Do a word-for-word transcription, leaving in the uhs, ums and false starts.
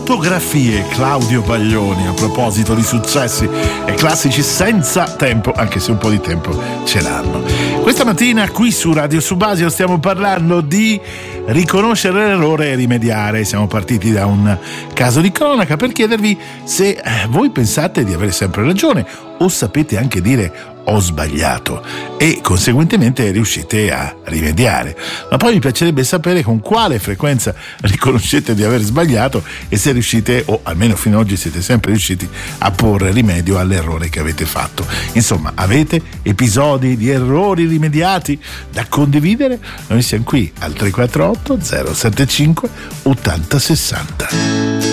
Fotografie, Claudio Baglioni, a proposito di successi e classici senza tempo, anche se un po' di tempo ce l'hanno. Questa mattina qui su Radio Subasio stiamo parlando di riconoscere l'errore e rimediare. Siamo partiti da un caso di cronaca per chiedervi se voi pensate di avere sempre ragione o sapete anche dire ho sbagliato e conseguentemente riuscite a rimediare. Ma poi mi piacerebbe sapere con quale frequenza riconoscete di aver sbagliato e se riuscite, o almeno fino ad oggi siete sempre riusciti, a porre rimedio all'errore che avete fatto. Insomma, avete episodi di errori rimediati da condividere? Noi siamo qui al tre quattro otto zero sette cinque ottanta sessanta.